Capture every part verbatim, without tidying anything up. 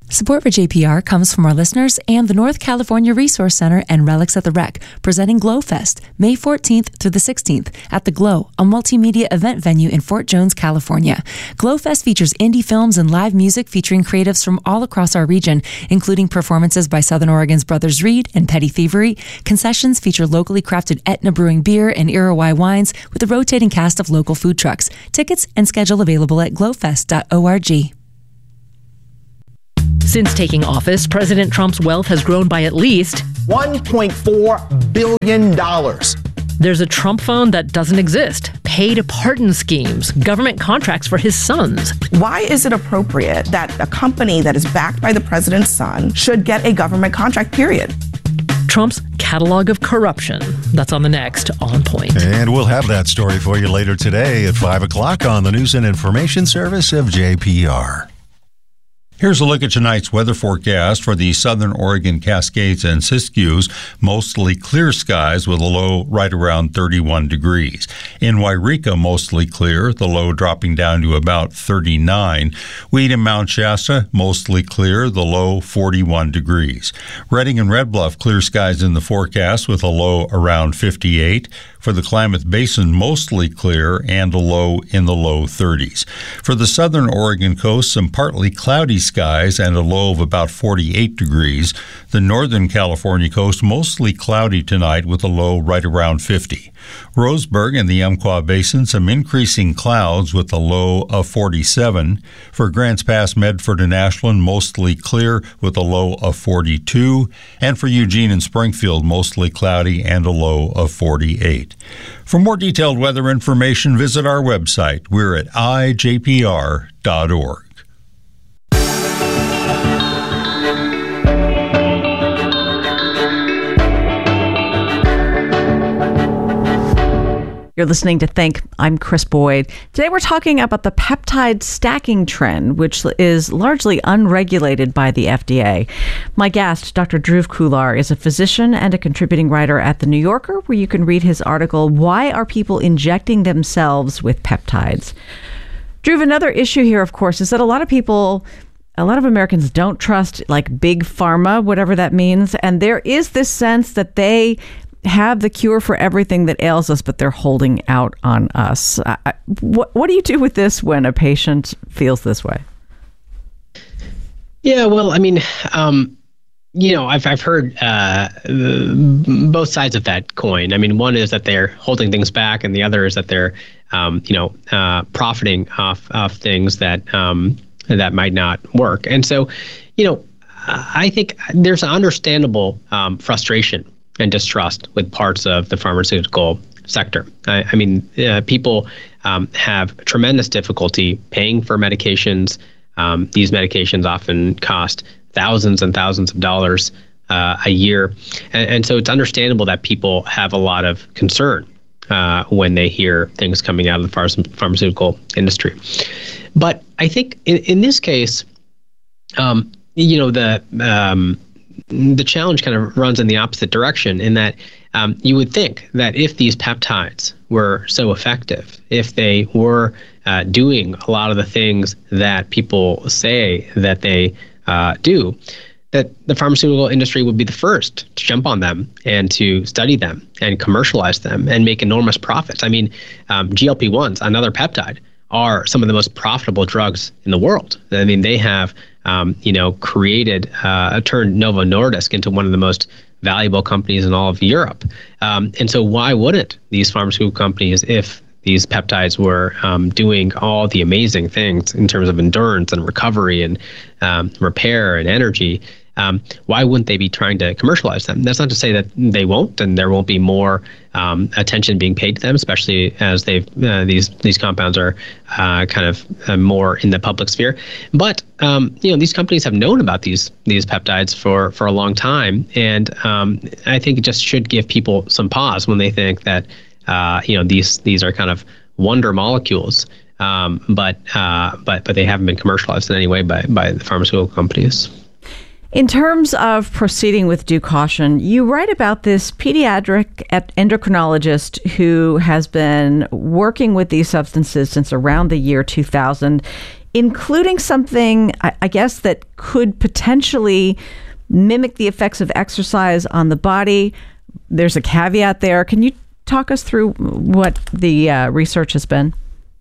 Support for J P R comes from our listeners and the North California Resource Center and Relics at the Rec, presenting GlowFest, May fourteenth through the sixteenth at The Glow, a multimedia event venue in Fort Jones, California. GlowFest features indie films and live music featuring creatives from all across our region, including performances by Southern Oregon's Brothers Reed and Petty Thievery. Concessions feature locally crafted Etna Brewing beer and Iroquois wines with a rotating cast of local food trucks. Tickets and schedule available at glowfest dot org. Since taking office, President Trump's wealth has grown by at least one point four billion dollars. There's a Trump phone that doesn't exist, paid pardon schemes, government contracts for his sons. Why is it appropriate that a company that is backed by the president's son should get a government contract, period? Trump's catalog of corruption. That's on the next On Point. And we'll have that story for you later today at five o'clock on the News and Information Service of J P R. Here's a look at tonight's weather forecast for the southern Oregon Cascades and Siskiyous. Mostly clear skies with a low right around thirty-one degrees. In Wairika, mostly clear, the low dropping down to about thirty-nine. Weed and Mount Shasta, mostly clear, the low forty-one degrees. Redding and Red Bluff, clear skies in the forecast with a low around fifty-eight. For the Klamath Basin, mostly clear and a low in the low thirties. For the southern Oregon coast, some partly cloudy skies and a low of about forty-eight degrees. The northern California coast, mostly cloudy tonight with a low right around fifty. Roseburg and the Umpqua Basin, some increasing clouds with a low of forty-seven. For Grants Pass, Medford, and Ashland, mostly clear with a low of forty-two. And for Eugene and Springfield, mostly cloudy and a low of forty-eight. For more detailed weather information, visit our website. We're at i j p r dot org. You're listening to Think. I'm Chris Boyd. Today we're talking about the peptide stacking trend, which is largely unregulated by the F D A. My guest, Doctor Dhruv Khullar, is a physician and a contributing writer at The New Yorker, where you can read his article, Why Are People Injecting Themselves with Peptides? Dhruv, another issue here, of course, is that a lot of people... A lot of Americans don't trust like big pharma, whatever that means. And there is this sense that they have the cure for everything that ails us, but they're holding out on us. Uh, what, what do you do with this when a patient feels this way? Yeah, well, I mean, um, you know, I've I've heard uh, both sides of that coin. I mean, one is that they're holding things back, and the other is that they're, um, you know, uh, profiting off of things that um, that might not work. And so, you know, I think there's an understandable um, frustration and distrust with parts of the pharmaceutical sector. I, I mean, uh, people um, have tremendous difficulty paying for medications. Um, these medications often cost thousands and thousands of dollars uh, a year. And, and so it's understandable that people have a lot of concern uh, when they hear things coming out of the ph- pharmaceutical industry. But I think in, in this case, um, you know, the um, the challenge kind of runs in the opposite direction in that um, you would think that if these peptides were so effective, if they were uh, doing a lot of the things that people say that they uh, do, that the pharmaceutical industry would be the first to jump on them and to study them and commercialize them and make enormous profits. I mean, um, G L P ones, another peptide, are some of the most profitable drugs in the world. I mean, they have, um, you know, created, uh, turned Novo Nordisk into one of the most valuable companies in all of Europe. Um, and so why wouldn't these pharmaceutical companies, if these peptides were um, doing all the amazing things in terms of endurance and recovery and um, repair and energy, Um, why wouldn't they be trying to commercialize them? That's not to say that they won't, and there won't be more um, attention being paid to them, especially as they've uh, these these compounds are uh, kind of uh, more in the public sphere. But um, you know, these companies have known about these these peptides for for a long time, and um, I think it just should give people some pause when they think that uh, you know these these are kind of wonder molecules, um, but uh, but but they haven't been commercialized in any way by by the pharmaceutical companies. In terms of proceeding with due caution, you write about this pediatric endocrinologist who has been working with these substances since around the year two thousand. including something, I, I guess, that could potentially mimic the effects of exercise on the body. There's a caveat there. Can you talk us through what the uh, research has been?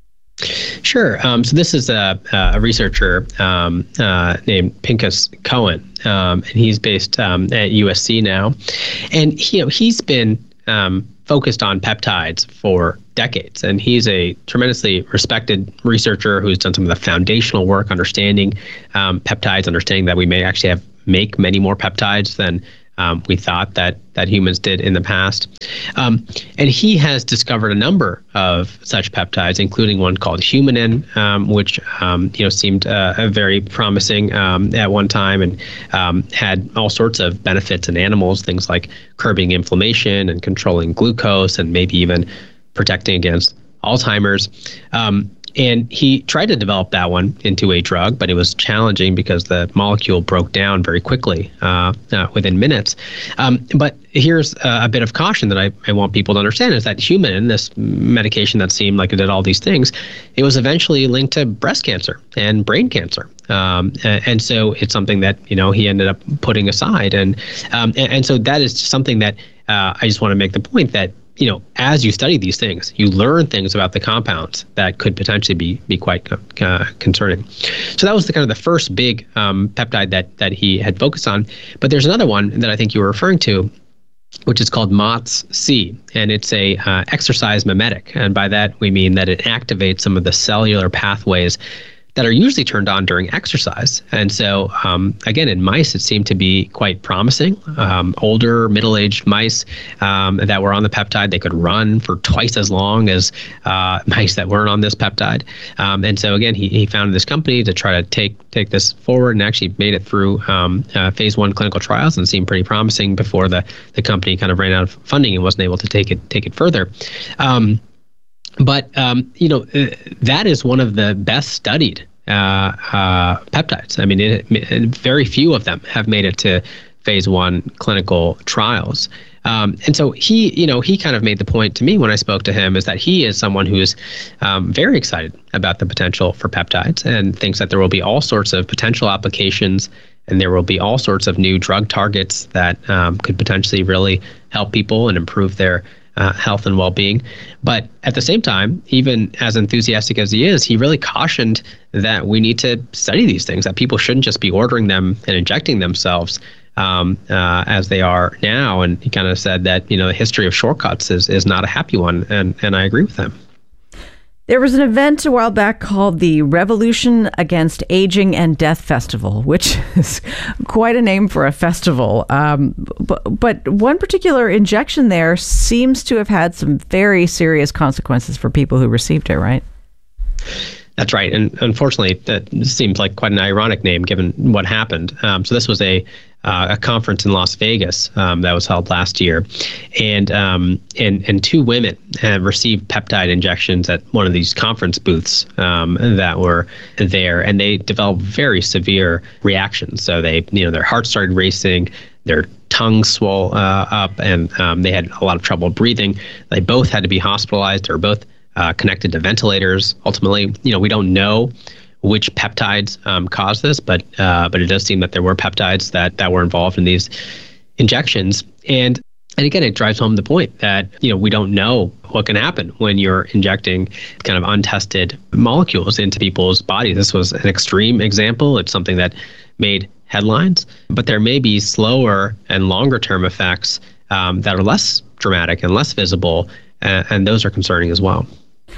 Sure. Um, so this is a, a researcher um, uh, named Pinchas Cohen, um, and he's based um, at U S C now. And he, you know, he's been um, focused on peptides for decades, and he's a tremendously respected researcher who's done some of the foundational work understanding um, peptides, understanding that we may actually have make many more peptides than Um, we thought that that humans did in the past. Um, and he has discovered a number of such peptides, including one called humanin, um, which um, you know seemed uh, very promising um, at one time and um, had all sorts of benefits in animals, things like curbing inflammation and controlling glucose and maybe even protecting against Alzheimer's. Um, And he tried to develop that one into a drug, but it was challenging because the molecule broke down very quickly uh, uh, within minutes. Um, but here's uh, a bit of caution that I, I want people to understand is that humanin, this medication that seemed like it did all these things, it was eventually linked to breast cancer and brain cancer. Um, and, and so it's something that, you know, he ended up putting aside. And, um, and, and so that is something that uh, I just want to make the point that, you know, as you study these things, you learn things about the compounds that could potentially be be quite uh, concerning. So that was the kind of the first big um, peptide that that he had focused on. But there's another one that I think you were referring to, which is called M O T S-C, and it's a uh, exercise mimetic. And by that, we mean that it activates some of the cellular pathways that are usually turned on during exercise. And so, um, again, in mice, it seemed to be quite promising. Um, older, middle-aged mice um, that were on the peptide, they could run for twice as long as uh, mice that weren't on this peptide. Um, and so, again, he, he founded this company to try to take take this forward and actually made it through um, uh, phase one clinical trials and seemed pretty promising before the, the company kind of ran out of funding and wasn't able to take it take it further. Um, But, um, you know, uh, that is one of the best studied uh, uh, peptides. I mean, it, it, very few of them have made it to phase one clinical trials. Um, and so he, you know, he kind of made the point to me when I spoke to him is that he is someone who's um, very excited about the potential for peptides and thinks that there will be all sorts of potential applications and there will be all sorts of new drug targets that um, could potentially really help people and improve their Uh, health and well-being. But at the same time, even as enthusiastic as he is, he really cautioned that we need to study these things, that people shouldn't just be ordering them and injecting themselves um, uh, as they are now. And he kind of said that, you know, the history of shortcuts is, is not a happy one. And, and I agree with him. There was an event a while back called the Revolution Against Aging and Death Festival, which is quite a name for a festival. Um, but, but one particular injection there seems to have had some very serious consequences for people who received it, right? That's right. And unfortunately, that seems like quite an ironic name given what happened. Um, so this was a uh, a conference in Las Vegas um, that was held last year. And, um, and, and two women have received peptide injections at one of these conference booths um, that were there. And they developed very severe reactions. So they, you know, their heart started racing, their tongue swelled uh, up, and um, they had a lot of trouble breathing. They both had to be hospitalized. They were both Uh, connected to ventilators. Ultimately, you know, we don't know which peptides um, caused this, but uh, but it does seem that there were peptides that that were involved in these injections. And and again, it drives home the point that, you know, we don't know what can happen when you're injecting kind of untested molecules into people's bodies. This was an extreme example. It's something that made headlines, but there may be slower and longer term effects um, that are less dramatic and less visible, uh, and those are concerning as well.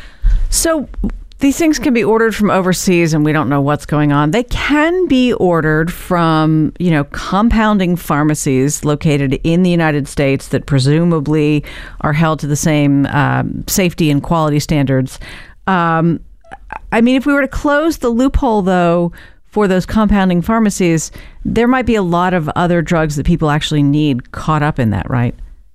So these things can be ordered from overseas and we don't know what's going on. They can be ordered from, you know, compounding pharmacies located in the United States that presumably are held to the same um, safety and quality standards. Um, I mean, if we were to close the loophole, though, for those compounding pharmacies, there might be a lot of other drugs that people actually need caught up in that, right?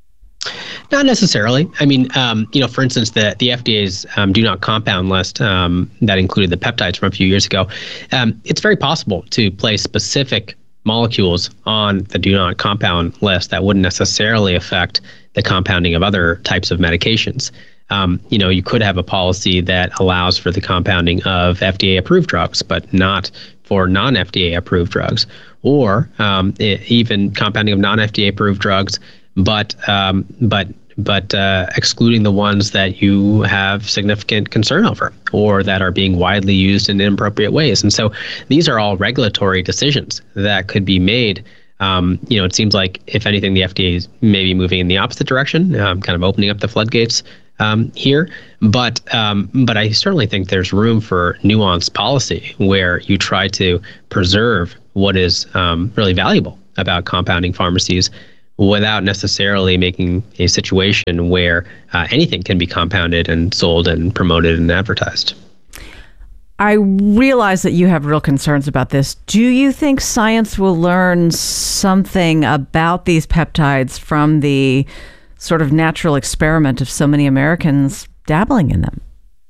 Not necessarily. I mean, um, you know, for instance, the the F D A's um, do not compound list um, that included the peptides from a few years ago. Um, it's very possible to place specific molecules on the do not compound list that wouldn't necessarily affect the compounding of other types of medications. um, you know, you could have a policy that allows for the compounding of F D A-approved drugs, but not for non-F D A-approved drugs, or um, it, even compounding of non-F D A-approved drugs, but um, but but uh, excluding the ones that you have significant concern over or that are being widely used in inappropriate ways. And so these are all regulatory decisions that could be made. Um, you know, it seems like, if anything, the F D A is maybe moving in the opposite direction, um, kind of opening up the floodgates um, here. But um, but I certainly think there's room for nuanced policy where you try to preserve what is um, really valuable about compounding pharmacies without necessarily making a situation where uh, anything can be compounded and sold and promoted and advertised. I realize that you have real concerns about this. Do you think science will learn something about these peptides from the sort of natural experiment of so many Americans dabbling in them?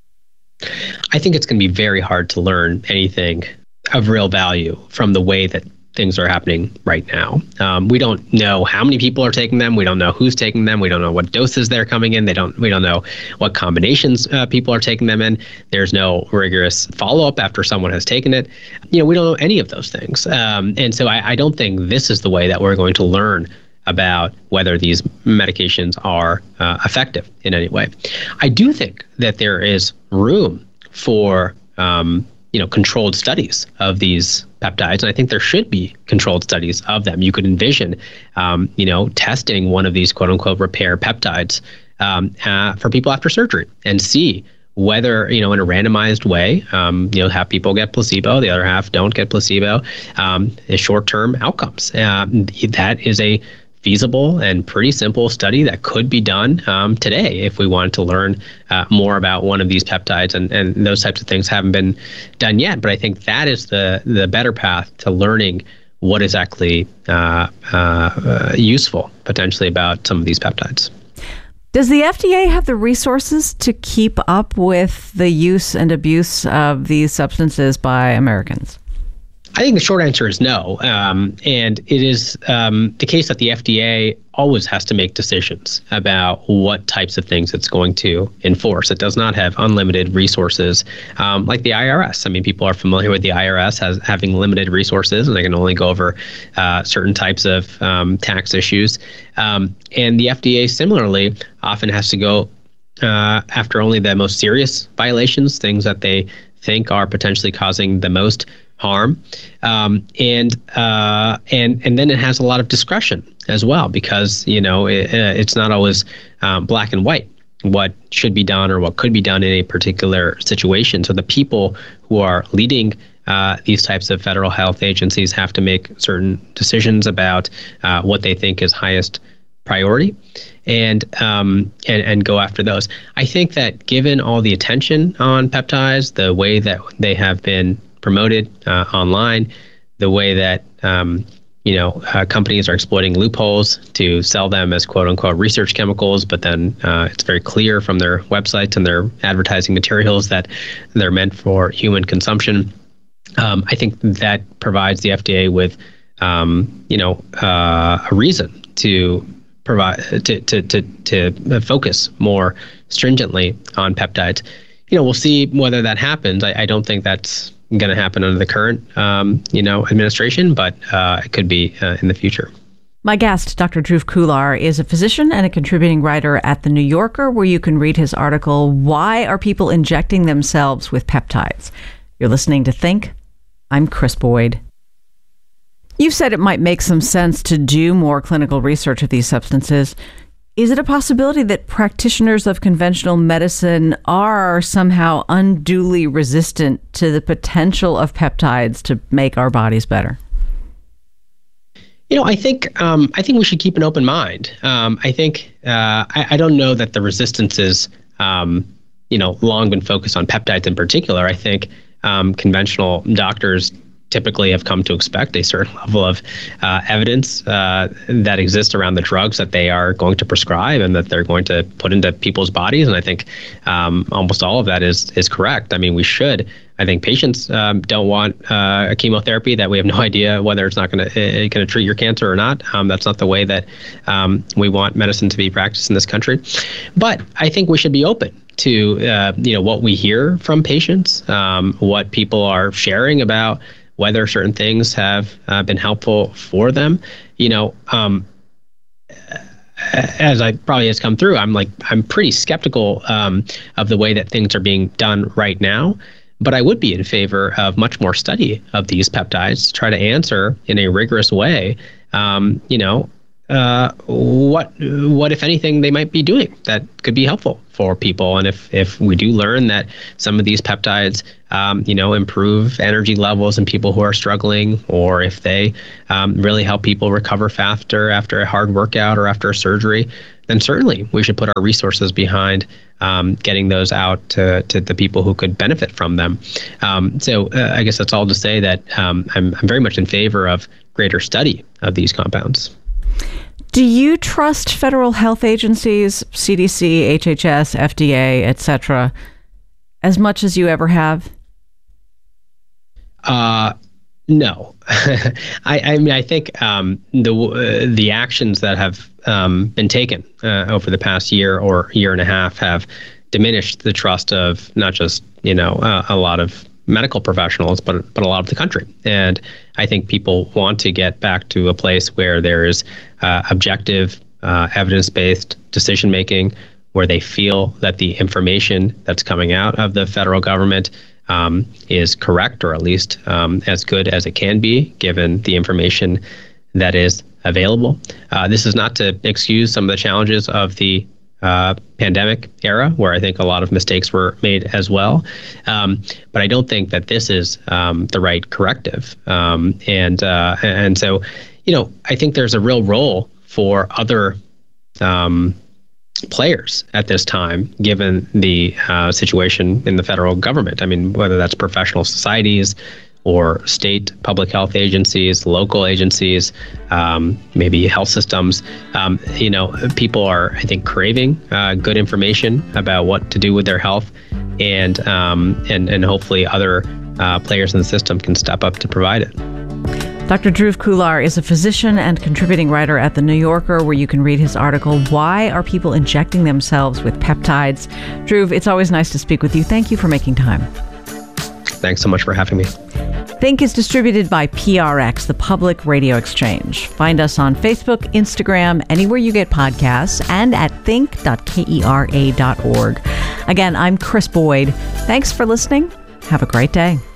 I think it's going to be very hard to learn anything of real value from the way that things are happening right now. Um, we don't know how many people are taking them. We don't know who's taking them. We don't know what doses they're coming in. They don't. We don't know what combinations uh, people are taking them in. There's no rigorous follow-up after someone has taken it. You know, we don't know any of those things. Um, and so I, I don't think this is the way that we're going to learn about whether these medications are uh, effective in any way. I do think that there is room for um, you know, controlled studies of these peptides. And I think there should be controlled studies of them. You could envision, um, you know, testing one of these quote unquote repair peptides um, uh, for people after surgery and see whether, you know, in a randomized way, um, you know, half people get placebo, the other half don't get placebo, um, short-term outcomes. Uh, that is a feasible and pretty simple study that could be done um, today if we wanted to learn uh, more about one of these peptides, and, and those types of things haven't been done yet. But I think that is the the better path to learning what is actually uh, uh, uh, useful potentially about some of these peptides. Does the F D A have the resources to keep up with the use and abuse of these substances by Americans? I think the short answer is no. Um, and it is um, the case that the F D A always has to make decisions about what types of things it's going to enforce. It does not have unlimited resources um, like the I R S. I mean, people are familiar with the I R S as having limited resources, and they can only go over uh, certain types of um, tax issues. Um, and the F D A similarly often has to go uh, after only the most serious violations, things that they think are potentially causing the most harm, um, and uh, and and then it has a lot of discretion as well, because you know it, it's not always um, black and white what should be done or what could be done in a particular situation. So the people who are leading uh, these types of federal health agencies have to make certain decisions about uh, what they think is highest priority, and um, and and go after those. I think that given all the attention on peptides, the way that they have been promoted uh, online, the way that um, you know uh, companies are exploiting loopholes to sell them as quote unquote research chemicals, but then uh, it's very clear from their websites and their advertising materials that they're meant for human consumption. Um, I think that provides the F D A with um, you know uh, a reason to provide to to to to focus more stringently on peptides. You know, we'll see whether that happens. I, I don't think that's going to happen under the current, um, you know, administration, but uh, it could be uh, in the future. My guest, Doctor Dhruv Khullar, is a physician and a contributing writer at The New Yorker, where you can read his article, Why Are People Injecting Themselves with Peptides? You're listening to Think. I'm Chris Boyd. You've said it might make some sense to do more clinical research of these substances. Is it a possibility that practitioners of conventional medicine are somehow unduly resistant to the potential of peptides to make our bodies better? You know, I think um, I think we should keep an open mind. Um, I think uh, I, I don't know that the resistance is, um, you know, long been focused on peptides in particular. I think um, conventional doctors typically have come to expect a certain level of uh, evidence uh, that exists around the drugs that they are going to prescribe and that they're going to put into people's bodies. And I think um, almost all of that is is correct. I mean, we should. I think patients um, don't want uh, a chemotherapy that we have no idea whether it's not going to uh, going to treat your cancer or not. Um, that's not the way that um, we want medicine to be practiced in this country. But I think we should be open to uh, you know what we hear from patients, um, what people are sharing about whether certain things have uh, been helpful for them. You know, um, as I probably has come through, I'm like I'm pretty skeptical um, of the way that things are being done right now. But I would be in favor of much more study of these peptides to try to answer in a rigorous way, um, you know, uh, what, what, if anything, they might be doing that could be helpful for people. And if, if we do learn that some of these peptides, um, you know, improve energy levels in people who are struggling, or if they um, really help people recover faster after a hard workout or after a surgery, then certainly we should put our resources behind um, getting those out to, to the people who could benefit from them. Um, so uh, I guess that's all to say that um, I'm, I'm very much in favor of greater study of these compounds. Do you trust federal health agencies, C D C, H H S, F D A, et cetera, as much as you ever have? Uh, no. I, I mean, I think um, the uh, the actions that have um, been taken uh, over the past year or year and a half have diminished the trust of not just, you know, uh, a lot of medical professionals, but but a lot of the country. And I think people want to get back to a place where there is uh, objective, uh, evidence-based decision making, where they feel that the information that's coming out of the federal government um, is correct, or at least um, as good as it can be, given the information that is available. Uh, this is not to excuse some of the challenges of the Uh, pandemic era, where I think a lot of mistakes were made as well. Um, but I don't think that this is um, the right corrective. Um, and uh, and so, you know, I think there's a real role for other um, players at this time, given the uh, situation in the federal government. I mean, whether that's professional societies or state public health agencies, local agencies, um, maybe health systems. Um, you know, people are, I think, craving uh, good information about what to do with their health, and um, and and hopefully other uh, players in the system can step up to provide it. Doctor Dhruv Khullar is a physician and contributing writer at The New Yorker, where you can read his article, Why Are People Injecting Themselves with Peptides? Dhruv, it's always nice to speak with you. Thank you for making time. Thanks so much for having me. Think is distributed by P R X, the Public Radio Exchange. Find us on Facebook, Instagram, anywhere you get podcasts, and at think dot kera dot org. Again, I'm Chris Boyd. Thanks for listening. Have a great day.